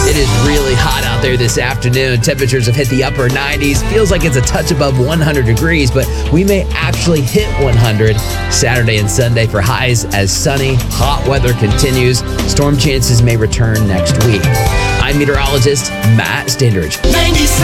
It is really hot out there this afternoon. Temperatures have hit the upper 90s. Feels like it's a touch above 100 degrees, but we may actually hit 100 Saturday and Sunday for highs as sunny, hot weather continues. Storm chances may return next week. I'm meteorologist Matt Standridge. 97.